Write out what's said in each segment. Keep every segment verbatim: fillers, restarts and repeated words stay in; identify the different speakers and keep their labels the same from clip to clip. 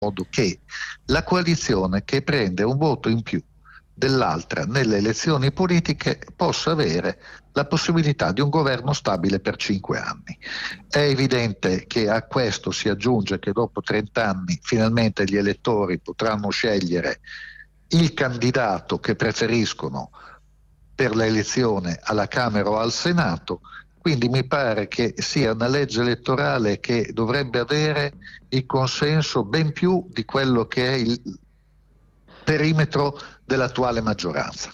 Speaker 1: modo che la coalizione che prende un voto in più dell'altra nelle elezioni politiche possa avere la possibilità di un governo stabile per cinque anni. È evidente che a questo si aggiunge che dopo trenta anni finalmente gli elettori potranno scegliere il candidato che preferiscono per l'elezione alla Camera o al Senato. Quindi mi pare che sia una legge elettorale che dovrebbe avere il consenso ben più di quello che è il perimetro dell'attuale maggioranza.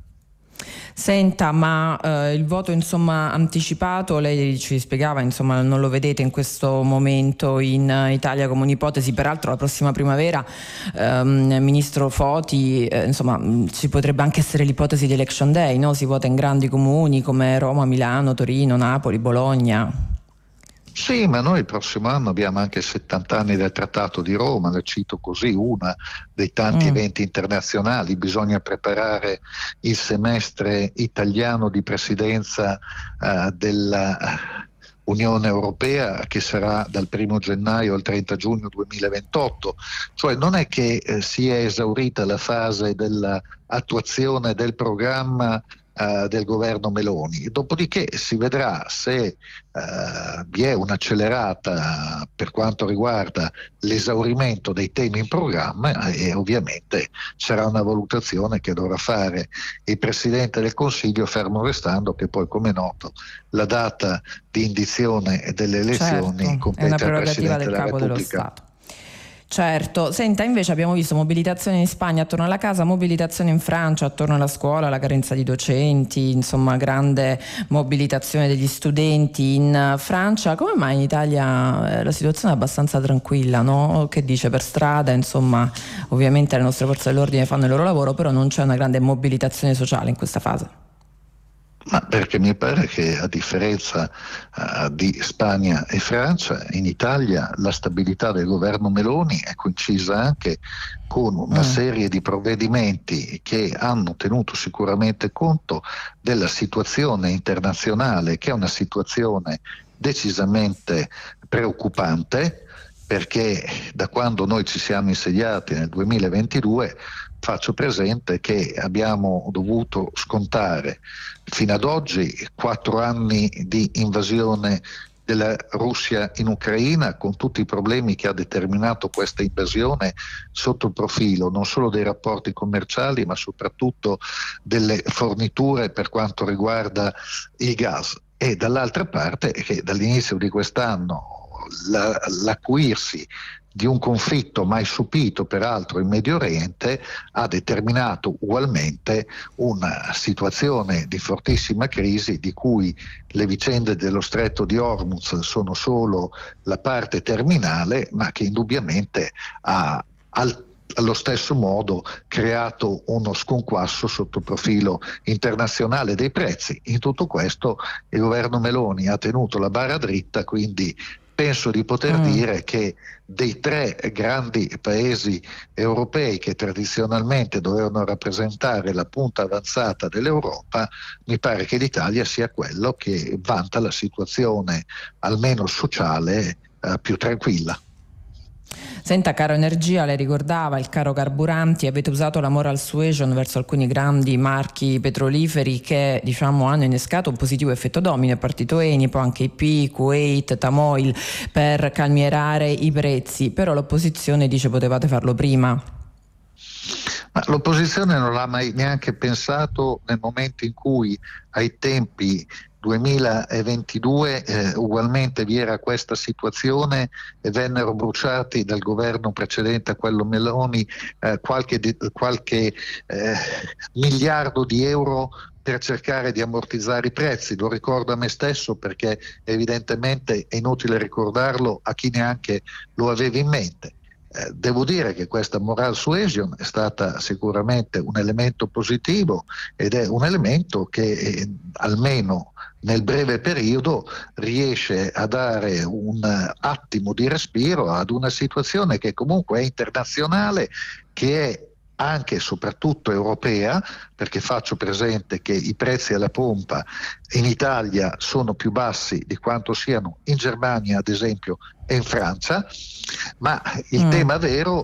Speaker 2: Senta, ma eh, il voto insomma anticipato, lei ci spiegava, insomma non lo vedete in questo momento in Italia come un'ipotesi, peraltro la prossima primavera, ehm, ministro Foti, eh, insomma ci potrebbe anche essere l'ipotesi di election day, no? Si vota in grandi comuni come Roma, Milano, Torino, Napoli, Bologna.
Speaker 1: Sì, ma noi il prossimo anno abbiamo anche settanta anni del Trattato di Roma, le cito così, una dei tanti mm. eventi internazionali. Bisogna preparare il semestre italiano di presidenza uh, della Unione Europea, che sarà dal primo gennaio al trenta giugno duemilaventotto. Cioè non è che eh, sia esaurita la fase dell'attuazione del programma Uh, del governo Meloni, dopodiché si vedrà se uh, vi è un'accelerata per quanto riguarda l'esaurimento dei temi in programma e ovviamente sarà una valutazione che dovrà fare il Presidente del Consiglio, fermo restando che poi, come noto, la data di indizione delle elezioni
Speaker 2: certo,
Speaker 1: compete al Presidente
Speaker 2: del
Speaker 1: della
Speaker 2: capo
Speaker 1: Repubblica.
Speaker 2: Dello Stato. Certo, senta, invece abbiamo visto mobilitazioni in Spagna attorno alla casa, mobilitazione in Francia attorno alla scuola, alla carenza di docenti, insomma grande mobilitazione degli studenti in Francia. Come mai in Italia eh, la situazione è abbastanza tranquilla, no? Che dice, per strada, insomma, ovviamente le nostre forze dell'ordine fanno il loro lavoro, però non c'è una grande mobilitazione sociale in questa fase?
Speaker 1: Ma perché mi pare che, a differenza uh, di Spagna e Francia, in Italia la stabilità del governo Meloni è coincisa anche con una mm. serie di provvedimenti che hanno tenuto sicuramente conto della situazione internazionale, che è una situazione decisamente preoccupante, perché da quando noi ci siamo insediati nel duemilaventidue faccio presente che abbiamo dovuto scontare fino ad oggi quattro anni di invasione della Russia in Ucraina, con tutti i problemi che ha determinato questa invasione sotto il profilo non solo dei rapporti commerciali ma soprattutto delle forniture per quanto riguarda il gas, e dall'altra parte che dall'inizio di quest'anno la, l'acuirsi di un conflitto mai subito peraltro in Medio Oriente ha determinato ugualmente una situazione di fortissima crisi, di cui le vicende dello stretto di Hormuz sono solo la parte terminale, ma che indubbiamente ha al allo stesso modo creato uno sconquasso sotto il profilo internazionale dei prezzi. In tutto questo il governo Meloni ha tenuto la barra dritta, quindi penso di poter mm. dire che dei tre grandi paesi europei che tradizionalmente dovevano rappresentare la punta avanzata dell'Europa, mi pare che l'Italia sia quello che vanta la situazione, almeno sociale, eh, più tranquilla.
Speaker 2: Senta, caro energia, lei ricordava il caro carburanti, avete usato la moral suasion verso alcuni grandi marchi petroliferi che, diciamo, hanno innescato un positivo effetto domino. È partito Eni, poi anche I P, Kuwait, Tamoil, per calmierare i prezzi, però l'opposizione dice potevate farlo prima.
Speaker 1: Ma l'opposizione non l'ha mai neanche pensato nel momento in cui, ai tempi duemilaventidue, eh, ugualmente vi era questa situazione e vennero bruciati dal governo precedente a quello Meloni eh, qualche, qualche eh, miliardo di euro per cercare di ammortizzare i prezzi. Lo ricordo a me stesso perché evidentemente è inutile ricordarlo a chi neanche lo aveva in mente. Eh, devo dire che questa moral suasion è stata sicuramente un elemento positivo ed è un elemento che eh, almeno nel breve periodo riesce a dare un attimo di respiro ad una situazione che comunque è internazionale, che è anche e soprattutto europea, perché faccio presente che i prezzi alla pompa in Italia sono più bassi di quanto siano in Germania, ad esempio, e in Francia, ma il mm. tema vero